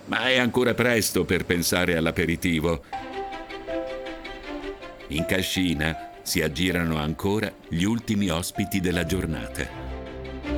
ma è ancora presto per pensare all'aperitivo. In cascina si aggirano ancora gli ultimi ospiti della giornata.